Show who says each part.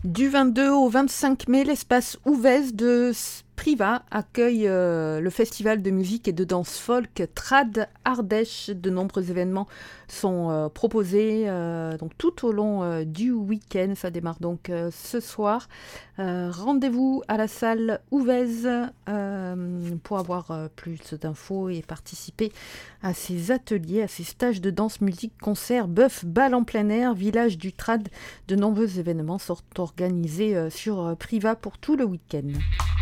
Speaker 1: Du 22 au 25 mai, l'espace Ouvèze de Priva accueille le festival de musique et de danse folk Trad Ardèche. De nombreux événements sont proposés donc tout au long du week-end. Ça démarre donc ce soir. Rendez-vous à la salle Ouvèze pour avoir plus d'infos et participer à ces ateliers, à ces stages de danse, musique, concerts, bœuf, bal en plein air, village du Trad. De nombreux événements sont organisés sur Priva pour tout le week-end.